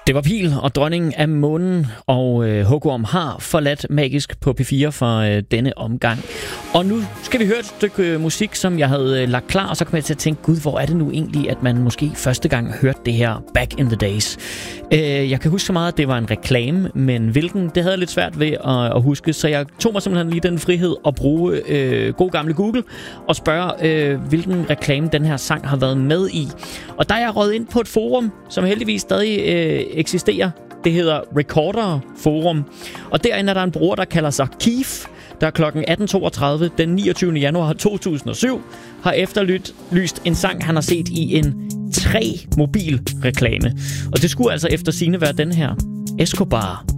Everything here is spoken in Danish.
Det var Pil og Dronningen af Månen, og Hugorm har forladt Magisk på P4 for denne omgang. Og nu skal vi høre et stykke musik, som jeg havde lagt klar, og så kom jeg til at tænke, gud, hvor er det nu egentlig, at man måske første gang hørte det her back in the days. Jeg kan huske så meget, at det var en reklame, men hvilken, det havde jeg lidt svært ved at huske, så jeg tog mig simpelthen lige den frihed at bruge god gamle Google og spørge, hvilken reklame den her sang har været med i. Og der er jeg røget ind på et forum, som heldigvis stadig eksisterer. Det hedder Recorder Forum. Og derinde er der en bruger, der kalder sig Keef, der kl. 18.32 den 29. januar 2007 har efterlyst en sang, han har set i en 3-mobil reklame. Og det skulle altså efter sigende være den her Escobar.